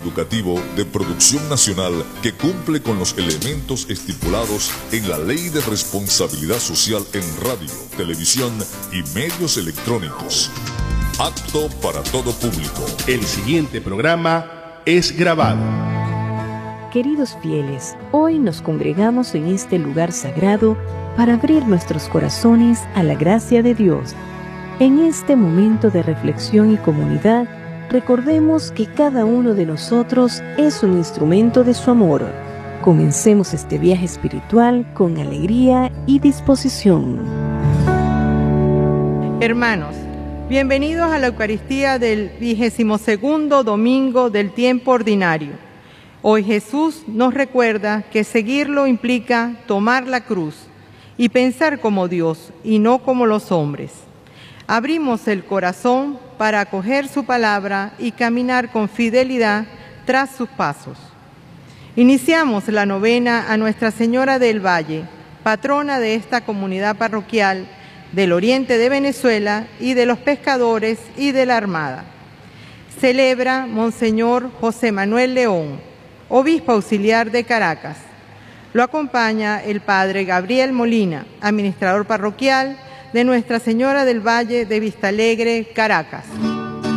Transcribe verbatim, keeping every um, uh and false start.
educativo de producción nacional que cumple con los elementos estipulados en la Ley de Responsabilidad Social en radio, televisión y medios electrónicos. Apto para todo público. El siguiente programa es grabado. Queridos fieles, hoy nos congregamos en este lugar sagrado para abrir nuestros corazones a la gracia de Dios. En este momento de reflexión y comunidad, recordemos que cada uno de nosotros es un instrumento de su amor. Comencemos este viaje espiritual con alegría y disposición. Hermanos, bienvenidos a la Eucaristía del vigésimo segundo domingo del tiempo ordinario. Hoy Jesús nos recuerda que seguirlo implica tomar la cruz y pensar como Dios y no como los hombres. Abrimos el corazón para acoger su palabra y caminar con fidelidad tras sus pasos. Iniciamos la novena a Nuestra Señora del Valle, patrona de esta comunidad parroquial del oriente de Venezuela y de los pescadores y de la Armada. Celebra Monseñor José Manuel León, obispo auxiliar de Caracas. Lo acompaña el padre Gabriel Molina, administrador parroquial de Nuestra Señora del Valle de Vistalegre, Caracas.